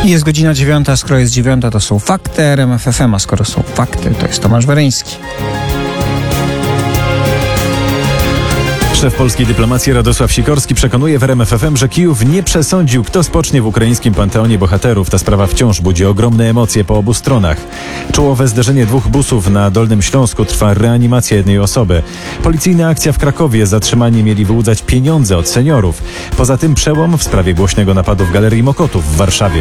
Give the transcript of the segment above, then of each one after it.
Jest godzina 9, a skoro jest 9, to są fakty RMF FM, a skoro są fakty, to jest Tomasz Weryński. Szef polskiej dyplomacji Radosław Sikorski przekonuje w RMF FM, że Kijów nie przesądził, kto spocznie w ukraińskim panteonie bohaterów. Ta sprawa wciąż budzi ogromne emocje po obu stronach. Czołowe zderzenie dwóch busów na Dolnym Śląsku, trwa reanimacja jednej osoby. Policyjna akcja w Krakowie, zatrzymani mieli wyłudzać pieniądze od seniorów. Poza tym przełom w sprawie głośnego napadu w Galerii Mokotów w Warszawie.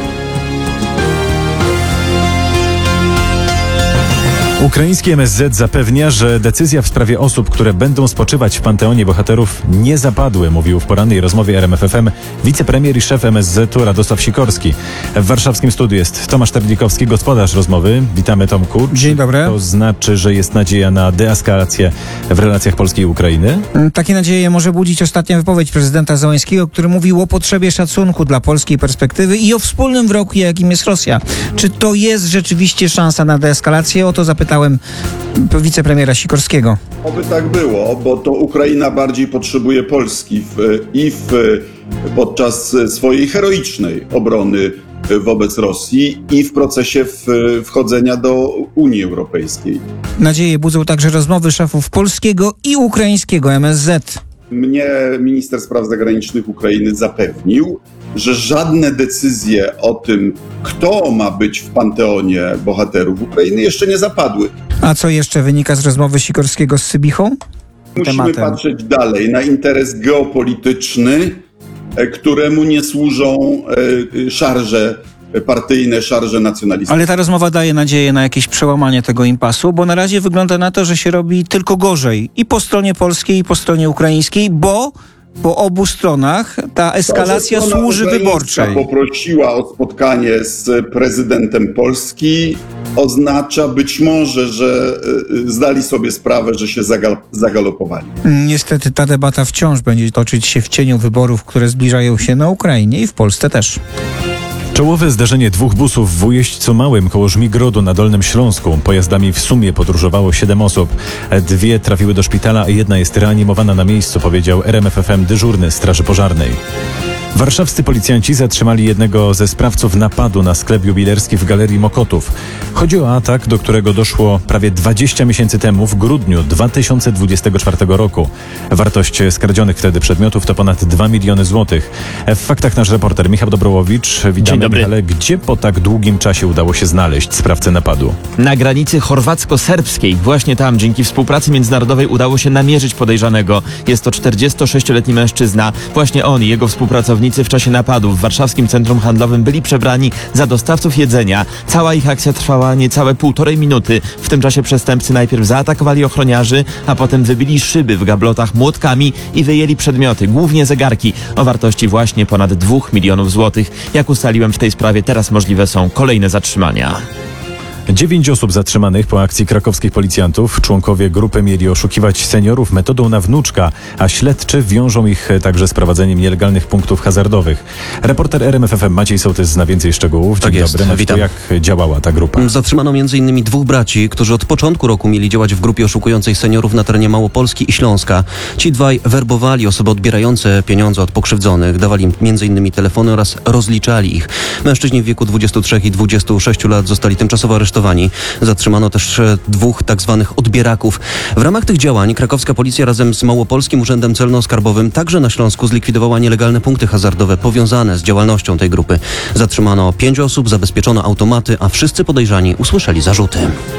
Ukraiński MSZ zapewnia, że decyzja w sprawie osób, które będą spoczywać w Panteonie Bohaterów, nie zapadły, mówił w porannej rozmowie RMF FM wicepremier i szef MSZ-u Radosław Sikorski. W warszawskim studiu jest Tomasz Terlikowski, gospodarz rozmowy. Witamy, Tomku. Dzień dobry. To znaczy, że jest nadzieja na deeskalację w relacjach Polski i Ukrainy? Takie nadzieje może budzić ostatnia wypowiedź prezydenta Zełenskiego, który mówił o potrzebie szacunku dla polskiej perspektywy i o wspólnym wrogu, jakim jest Rosja. Czy to jest rzeczywiście szansa na deeskalację? O to zapytałem wicepremiera Sikorskiego. Oby tak było, bo to Ukraina bardziej potrzebuje Polski podczas swojej heroicznej obrony wobec Rosji i w procesie wchodzenia do Unii Europejskiej. Nadzieję budzą także rozmowy szefów polskiego i ukraińskiego MSZ. Mnie minister spraw zagranicznych Ukrainy zapewnił, że żadne decyzje o tym, kto ma być w panteonie bohaterów Ukrainy, jeszcze nie zapadły. A co jeszcze wynika z rozmowy Sikorskiego z Sybichą? Musimy patrzeć dalej na interes geopolityczny, któremu nie służą partyjne szarże nacjonalistyczne. Ale ta rozmowa daje nadzieję na jakieś przełamanie tego impasu, bo na razie wygląda na to, że się robi tylko gorzej i po stronie polskiej, i po stronie ukraińskiej, bo po obu stronach ta eskalacja służy wyborczej. Poprosiła o spotkanie z prezydentem Polski, oznacza być może, że zdali sobie sprawę, że się zagalopowali. Niestety ta debata wciąż będzie toczyć się w cieniu wyborów, które zbliżają się na Ukrainie i w Polsce też. Czołowe zderzenie dwóch busów w Ujeźdźcu Małym koło Żmigrodu na Dolnym Śląsku. Pojazdami w sumie podróżowało 7 osób. 2 trafiły do szpitala, a 1 jest reanimowana na miejscu, powiedział RMF FM dyżurny Straży Pożarnej. Warszawscy policjanci zatrzymali jednego ze sprawców napadu na sklep jubilerski w Galerii Mokotów. Chodzi o atak, do którego doszło prawie 20 miesięcy temu, w grudniu 2024 roku. Wartość skradzionych wtedy przedmiotów to ponad 2 miliony złotych. W faktach nasz reporter Michał Dobrołowicz. Witamy. Dzień dobry. Ale gdzie po tak długim czasie udało się znaleźć sprawcę napadu? Na granicy chorwacko-serbskiej. Właśnie tam, dzięki współpracy międzynarodowej, udało się namierzyć podejrzanego. Jest to 46-letni mężczyzna. Właśnie on i jego współpracownicy w czasie napadu w warszawskim centrum handlowym byli przebrani za dostawców jedzenia. Cała ich akcja trwała niecałe 1,5 minuty. W tym czasie przestępcy najpierw zaatakowali ochroniarzy, a potem wybili szyby w gablotach młotkami i wyjęli przedmioty, głównie zegarki, o wartości właśnie ponad 2 milionów złotych. Jak ustaliłem w tej sprawie, teraz możliwe są kolejne zatrzymania. 9 osób zatrzymanych po akcji krakowskich policjantów. Członkowie grupy mieli oszukiwać seniorów metodą na wnuczka, a śledczy wiążą ich także z prowadzeniem nielegalnych punktów hazardowych. Reporter RMF FM Maciej Sołtys zna więcej szczegółów. Tak Dzień jest, dobry. witam. Jak działała ta grupa? Zatrzymano m.in. 2 braci, którzy od początku roku mieli działać w grupie oszukującej seniorów na terenie Małopolski i Śląska. Ci dwaj werbowali osoby odbierające pieniądze od pokrzywdzonych, dawali im m.in. telefony oraz rozliczali ich. Mężczyźni w wieku 23 i 26 lat zostali tymczasowo aresztowani. Zatrzymano też 2 tak zwanych odbieraków. W ramach tych działań krakowska policja razem z Małopolskim Urzędem Celno-Skarbowym także na Śląsku zlikwidowała nielegalne punkty hazardowe powiązane z działalnością tej grupy. Zatrzymano 5 osób, zabezpieczono automaty, a wszyscy podejrzani usłyszeli zarzuty.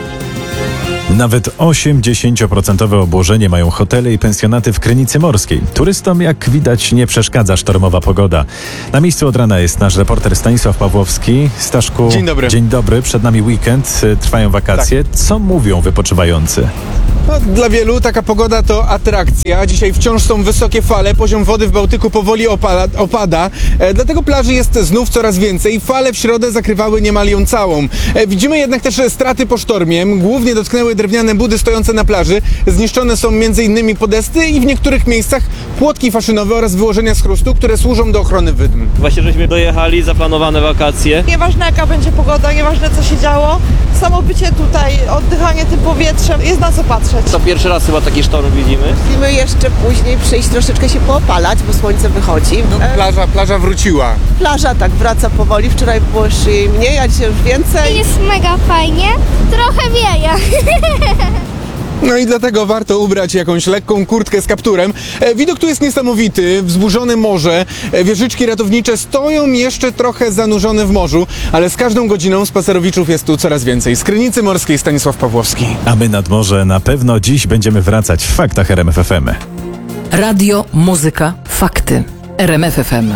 Nawet 80% obłożenie mają hotele i pensjonaty w Krynicy Morskiej. Turystom, jak widać, nie przeszkadza sztormowa pogoda. Na miejscu od rana jest nasz reporter Stanisław Pawłowski. Staszku, dzień dobry. Dzień dobry. Przed nami weekend, trwają wakacje. Tak. Co mówią wypoczywający? No, dla wielu taka pogoda to atrakcja. Dzisiaj wciąż są wysokie fale, poziom wody w Bałtyku powoli opada. Dlatego plaży jest znów coraz więcej. Fale w środę zakrywały niemal ją całą. Widzimy jednak też straty po sztormie. Głównie dotknęły drewniane budy stojące na plaży. Zniszczone są m.in. podesty i w niektórych miejscach płotki faszynowe oraz wyłożenia z chrustu, które służą do ochrony wydm. Właśnie żeśmy dojechali, zaplanowane wakacje. Nieważne jaka będzie pogoda, nieważne co się działo, samo bycie tutaj, oddychanie tym powietrzem, jest na co patrzeć. To pierwszy raz chyba taki sztorm widzimy. Musimy jeszcze później przyjść troszeczkę się poopalać, bo słońce wychodzi. Plaża wróciła. Plaża tak wraca powoli, wczoraj było już jej mniej, a dzisiaj już więcej. Jest mega fajnie, trochę wieje. No i dlatego warto ubrać jakąś lekką kurtkę z kapturem. Widok tu jest niesamowity, wzburzone morze, wieżyczki ratownicze stoją jeszcze trochę zanurzone w morzu, ale z każdą godziną spacerowiczów jest tu coraz więcej. Z Krynicy Morskiej Stanisław Pawłowski. A my nad morze na pewno dziś będziemy wracać w faktach RMF FM. Radio, muzyka, fakty. RMF FM.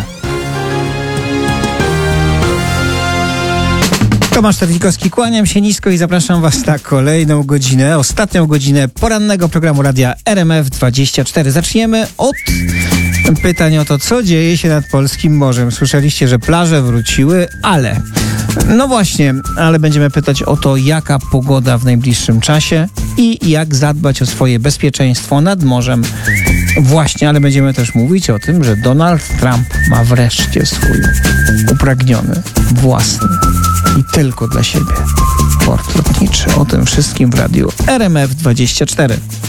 Tomasz Tadlikowski, kłaniam się nisko i zapraszam Was na kolejną godzinę, ostatnią godzinę porannego programu Radia RMF24. Zaczniemy od pytań o to, co dzieje się nad polskim morzem. Słyszeliście, że plaże wróciły, ale... No właśnie, ale będziemy pytać o to, jaka pogoda w najbliższym czasie i jak zadbać o swoje bezpieczeństwo nad morzem. Właśnie, ale będziemy też mówić o tym, że Donald Trump ma wreszcie swój upragniony, własny i tylko dla siebie port lotniczy. O tym wszystkim w radiu RMF24.